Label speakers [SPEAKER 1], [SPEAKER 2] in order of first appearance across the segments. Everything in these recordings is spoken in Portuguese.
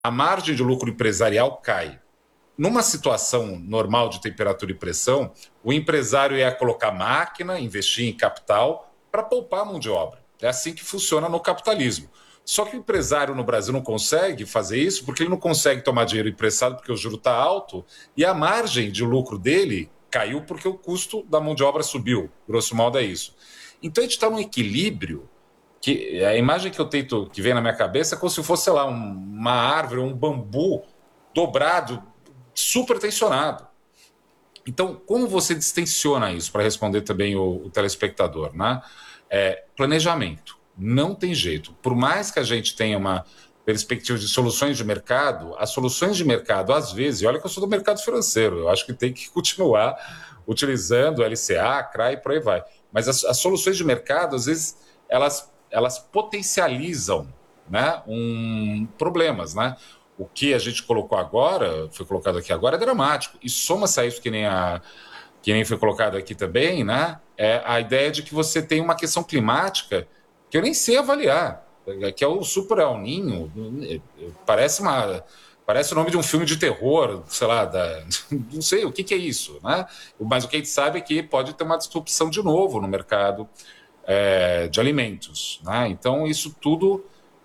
[SPEAKER 1] a margem de lucro empresarial cai. Numa situação normal de temperatura e pressão, o empresário ia colocar máquina, investir em capital para poupar a mão de obra. É assim que funciona no capitalismo. Só que o empresário no Brasil não consegue fazer isso porque ele não consegue tomar dinheiro emprestado porque o juro está alto e a margem de lucro dele caiu porque o custo da mão de obra subiu. Grosso modo é isso. Então a gente está num equilíbrio que a imagem que eu tento, que vem na minha cabeça é como se fosse, sei lá, uma árvore, um bambu dobrado, super tensionado. Então, como você distensiona isso, para responder também o telespectador, né? Planejamento. Não tem jeito. Por mais que a gente tenha uma perspectiva de soluções de mercado, as soluções de mercado, às vezes, e olha que eu sou do mercado financeiro, eu acho que tem que continuar utilizando LCA, CRA e por aí vai. Mas as soluções de mercado, às vezes, elas potencializam, né, problemas, né? O que a gente colocou agora, foi colocado aqui agora, é dramático. E soma-se a isso que nem foi colocado aqui também, né? É a ideia de que você tem uma questão climática que eu nem sei avaliar, que é o Super El Niño. Parece o nome de um filme de terror, sei lá, não sei o que é isso, né? Mas o que a gente sabe é que pode ter uma disrupção de novo no mercado de alimentos, né? Então isso tudo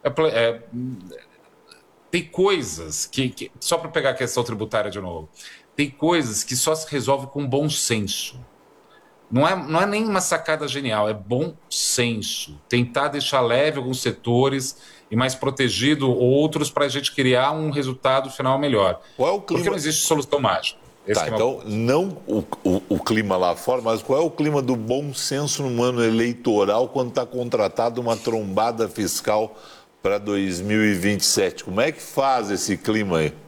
[SPEAKER 1] tem coisas que só para pegar a questão tributária de novo, tem coisas que só se resolve com bom senso. Não é nem uma sacada genial, é bom senso. Tentar deixar leve alguns setores e mais protegido outros para a gente criar um resultado final melhor.
[SPEAKER 2] Qual é o clima?
[SPEAKER 1] Porque não existe solução mágica.
[SPEAKER 2] Então, não o clima lá fora, mas qual é o clima do bom senso no ano eleitoral quando está contratada uma trombada fiscal para 2027? Como é que faz esse clima aí?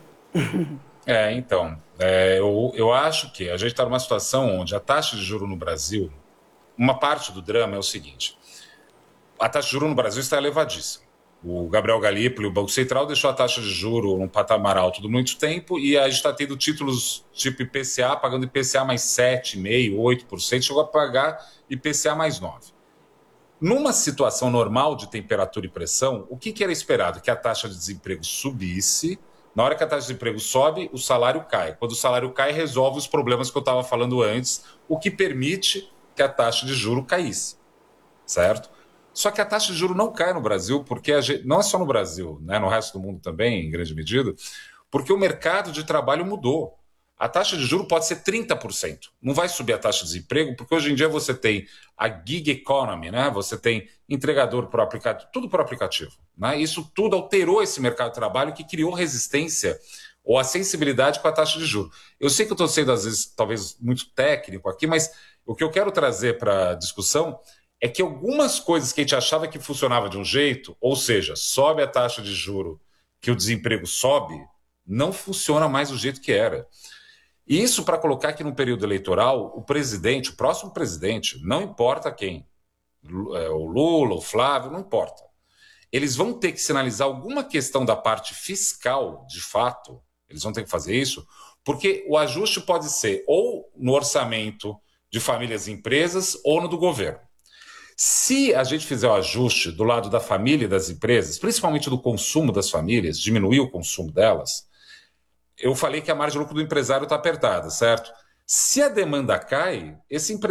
[SPEAKER 1] Eu acho que a gente está numa situação onde a taxa de juros no Brasil, uma parte do drama é o seguinte: a taxa de juros no Brasil está elevadíssima. O Gabriel Galípolo, o Banco Central, deixou a taxa de juros num patamar alto por muito tempo e a gente está tendo títulos tipo IPCA, pagando IPCA mais 7,5%, 8%, chegou a pagar IPCA mais 9%. Numa situação normal de temperatura e pressão, o que era esperado? Que a taxa de desemprego subisse. Na hora que a taxa de desemprego sobe, o salário cai. Quando o salário cai, resolve os problemas que eu estava falando antes, o que permite que a taxa de juros caísse, certo? Só que a taxa de juros não cai no Brasil, porque não é só no Brasil, né, no resto do mundo também, em grande medida, porque o mercado de trabalho mudou. A taxa de juros pode ser 30%. Não vai subir a taxa de desemprego, porque hoje em dia você tem a gig economy, né? Você tem entregador por aplicativo, tudo por aplicativo, né? Isso tudo alterou esse mercado de trabalho que criou resistência ou a sensibilidade com a taxa de juros. Eu sei que eu estou sendo, às vezes, talvez muito técnico aqui, mas o que eu quero trazer para a discussão é que algumas coisas que a gente achava que funcionava de um jeito, ou seja, sobe a taxa de juros que o desemprego sobe, não funciona mais do jeito que era. E isso para colocar que no período eleitoral, o presidente, o próximo presidente, não importa quem, o Lula, o Flávio, não importa. Eles vão ter que sinalizar alguma questão da parte fiscal, de fato, eles vão ter que fazer isso, porque o ajuste pode ser ou no orçamento de famílias e empresas ou no do governo. Se a gente fizer o ajuste do lado da família e das empresas, principalmente do consumo das famílias, diminuir o consumo delas, eu falei que a margem de lucro do empresário está apertada, certo? Se a demanda cai,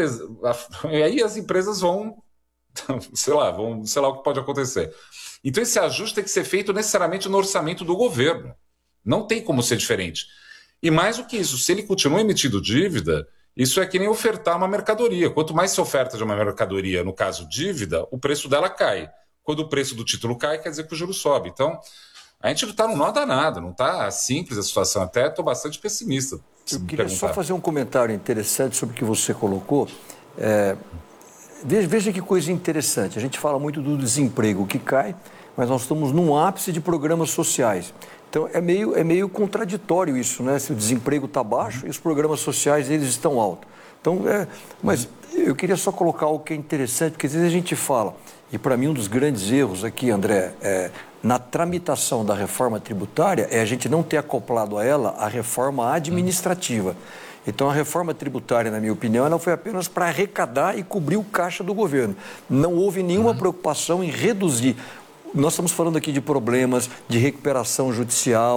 [SPEAKER 1] aí as empresas vão, sei lá o que pode acontecer. Então esse ajuste tem que ser feito necessariamente no orçamento do governo. Não tem como ser diferente. E mais do que isso, se ele continua emitindo dívida, isso é que nem ofertar uma mercadoria. Quanto mais se oferta de uma mercadoria, no caso dívida, o preço dela cai. Quando o preço do título cai, quer dizer que o juro sobe. Então, a gente não está num nó danado, não está simples a situação. Até estou bastante pessimista.
[SPEAKER 3] Eu queria só fazer um comentário interessante sobre o que você colocou. Veja que coisa interessante. A gente fala muito do desemprego que cai, mas nós estamos num ápice de programas sociais. Então, é meio contraditório isso, né? Se o desemprego está baixo e os programas sociais eles estão altos. Então, mas eu queria só colocar algo que é interessante, porque às vezes a gente fala, e para mim um dos grandes erros aqui, André, na tramitação da reforma tributária é a gente não ter acoplado a ela a reforma administrativa. Então, a reforma tributária, na minha opinião, ela foi apenas para arrecadar e cobrir o caixa do governo. Não houve nenhuma preocupação em reduzir Nós estamos falando aqui de problemas de recuperação judicial,